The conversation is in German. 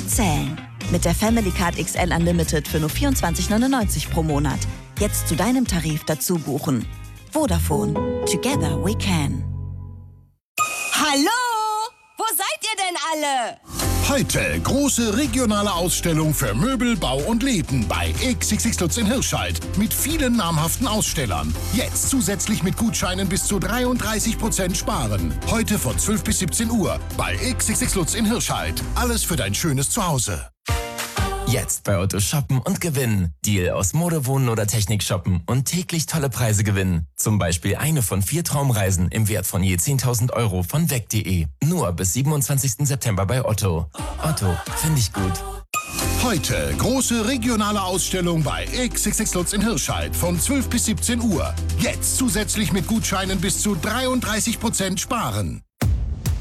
die zählen. Mit der Family Card XL Unlimited für nur 24,99 pro Monat. Jetzt zu deinem Tarif dazu buchen. Vodafone. Together we can. Hallo? Wo seid ihr denn alle? Heute große regionale Ausstellung für Möbel, Bau und Leben bei XXX Lutz in Hirscheid mit vielen namhaften Ausstellern. Jetzt zusätzlich mit Gutscheinen bis zu 33% sparen. Heute von 12 bis 17 Uhr bei XXX Lutz in Hirscheid. Alles für dein schönes Zuhause. Jetzt bei Otto shoppen und gewinnen. Deal aus Mode, Wohnen oder Technik shoppen und täglich tolle Preise gewinnen. Zum Beispiel eine von 4 Traumreisen im Wert von je 10.000 € von weg.de. Nur bis 27. September bei Otto. Otto, finde ich gut. Heute große regionale Ausstellung bei XXX Lutz in Hirscheid von 12 bis 17 Uhr. Jetzt zusätzlich mit Gutscheinen bis zu 33% sparen.